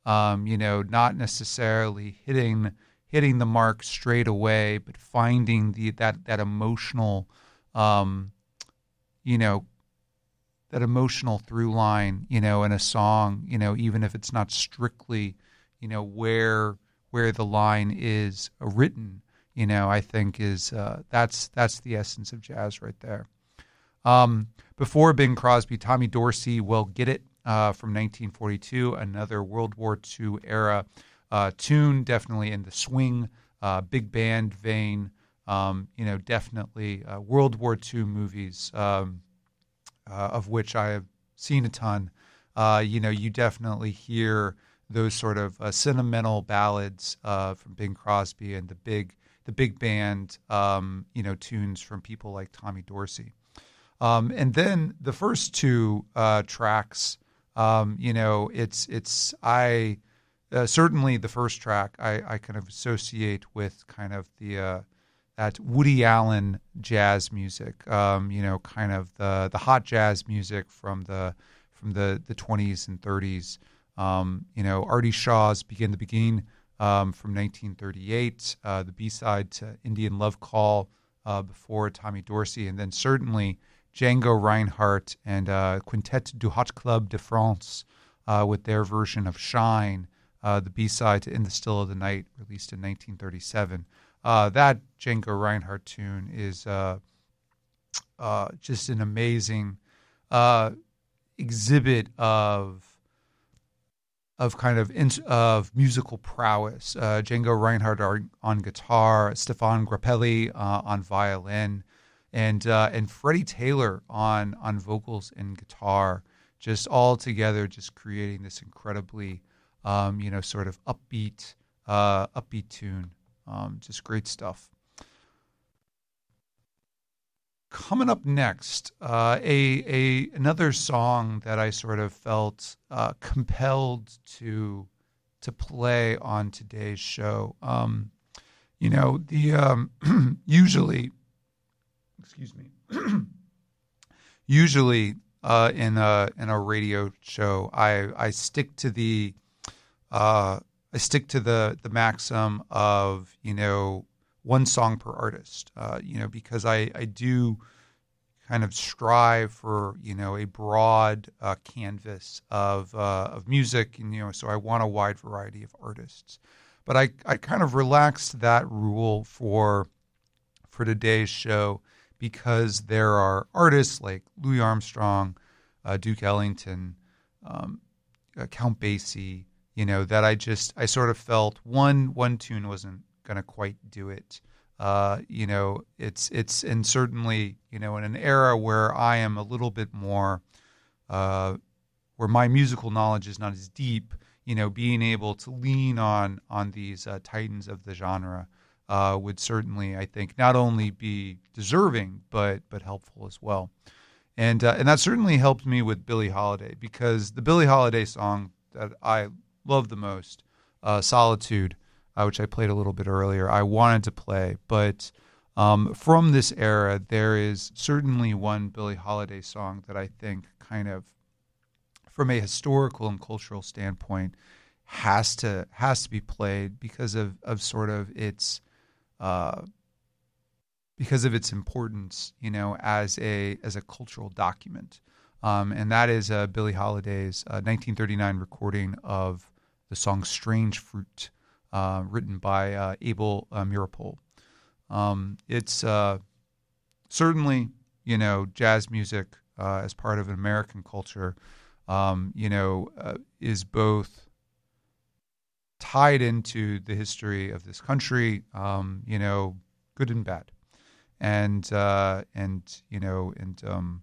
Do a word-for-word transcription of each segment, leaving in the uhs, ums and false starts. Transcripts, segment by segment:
Um, you know, not necessarily hitting hitting the mark straight away, but finding the that that emotional, um, you know, that emotional through line, you know, in a song, you know, even if it's not strictly, you know, where where the line is written, you know, I think is uh, that's that's the essence of jazz right there. Um, before Bing Crosby, Tommy Dorsey, "Well, Get It," uh, from nineteen forty-two, another World War Two era uh, tune, definitely in the swing, uh, big band vein. Um, you know, definitely uh, World War Two movies, um, uh, of which I have seen a ton. Uh, you know, you definitely hear those sort of uh, sentimental ballads uh, from Bing Crosby and the big the big band, um, you know, tunes from people like Tommy Dorsey. Um, and then the first two uh, tracks, um, you know, it's it's I uh, certainly the first track I, I kind of associate with kind of the uh, that Woody Allen jazz music, um, you know, kind of the the hot jazz music from the from the the twenties and thirties. Um, you know, Artie Shaw's "Begin to Begin" um, from nineteen thirty-eight, uh, the B-side to "Indian Love Call" uh, before Tommy Dorsey, and then certainly Django Reinhardt and uh, Quintet du Hot Club de France uh, with their version of "Shine," uh, the B-side to "In the Still of the Night," released in nineteen thirty-seven. Uh, that Django Reinhardt tune is uh, uh, just an amazing uh, exhibit of of kind of in, of musical prowess. Uh, Django Reinhardt on, on guitar, Stefan Grappelli uh, on violin, and uh, and Freddie Taylor on on vocals and guitar, just all together, just creating this incredibly, um, you know, sort of upbeat, uh, upbeat tune. Um, just great stuff. Coming up next, uh, a a another song that I sort of felt uh, compelled to to play on today's show. Um, you know, the um, usually, excuse me, usually uh, in a in a radio show, I I stick to the uh, I stick to the the maxim of, you know, one song per artist, uh, you know, because I, I do kind of strive for, you know, a broad uh, canvas of uh, of music, and, you know, so I want a wide variety of artists. But I, I kind of relaxed that rule for for today's show because there are artists like Louis Armstrong, uh, Duke Ellington, um, uh, Count Basie, you know, that I just I sort of felt one one tune wasn't going to quite do it. Uh, you know, it's it's and certainly, you know, in an era where I am a little bit more, uh, where my musical knowledge is not as deep, you know, being able to lean on on these uh, titans of the genre uh, would certainly, I think, not only be deserving but but helpful as well. And uh, and that certainly helped me with Billie Holiday, because the Billie Holiday song that I love the most, uh, "Solitude," Uh, which I played a little bit earlier, I wanted to play. But um, from this era, there is certainly one Billie Holiday song that I think kind of, from a historical and cultural standpoint, has to has to be played because of, of sort of its uh, because of its importance, you know, as a as a cultural document. Um, and that is uh, Billie Holiday's uh, nineteen thirty-nine recording of the song "Strange Fruit," Uh, written by uh, Abel uh, Meeropol. Um, it's uh, certainly, you know, jazz music uh, as part of American culture, um, you know, uh, is both tied into the history of this country, um, you know, good and bad, and uh, and you know, and um,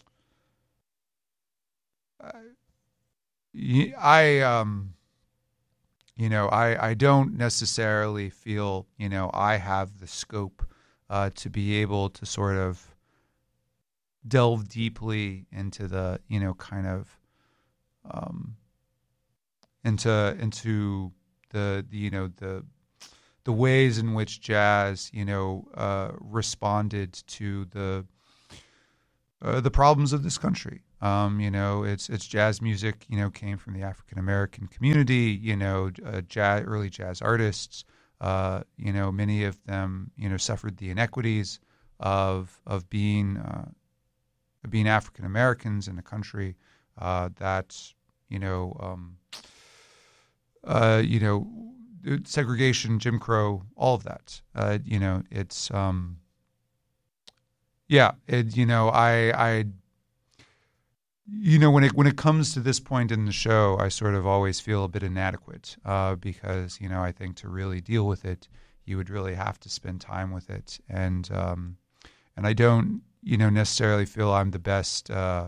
I. I um, You know, I, I don't necessarily feel, you know, I have the scope uh, to be able to sort of delve deeply into the, you know, kind of um, into into the, the you know the the ways in which jazz, you know, uh, responded to the uh, the problems of this country. Um, you know, it's it's jazz music. You know, came from the African American community. You know, uh, jazz, early jazz artists. Uh, you know, many of them, you know, suffered the inequities of of being uh, being African Americans in a country uh, that you know, um, uh, you know, segregation, Jim Crow, all of that. Uh, you know, it's um, yeah, it, you know, I I you know when it when it comes to this point in the show, I sort of always feel a bit inadequate uh, because you know I think to really deal with it, you would really have to spend time with it, and um, and I don't you know necessarily feel I'm the best uh,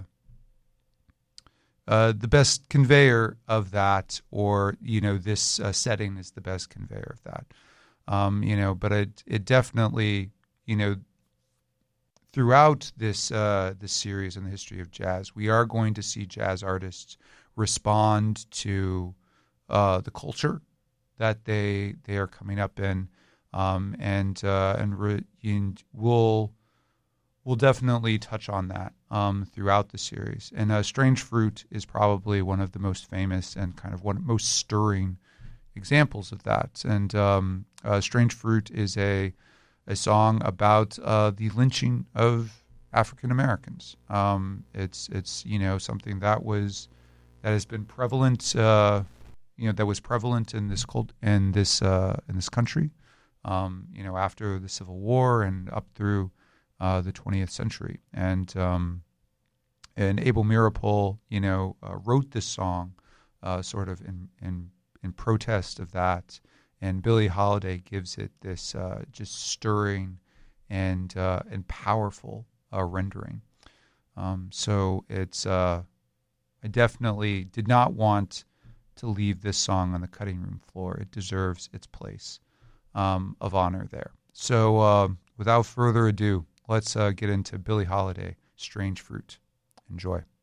uh, the best conveyor of that, or you know this uh, setting is the best conveyor of that. Um, you know, but it it definitely you know. Throughout this uh, this series in the history of jazz, we are going to see jazz artists respond to uh, the culture that they they are coming up in, um, and uh, and, re- and we'll we'll definitely touch on that um, throughout the series. And uh, Strange Fruit is probably one of the most famous and kind of one most stirring examples of that. And um, uh, Strange Fruit is a a song about uh, the lynching of African Americans. Um, it's it's you know something that was that has been prevalent, uh, you know, that was prevalent in this cult in this uh, in this country, um, you know, after the Civil War and up through uh, the twentieth century. And um, and Abel Meeropol, you know, uh, wrote this song, uh, sort of in in in protest of that. And Billie Holiday gives it this uh, just stirring and uh, and powerful uh, rendering. Um, so it's uh, I definitely did not want to leave this song on the cutting room floor. It deserves its place um, of honor there. So uh, without further ado, let's uh, get into Billie Holiday, Strange Fruit. Enjoy.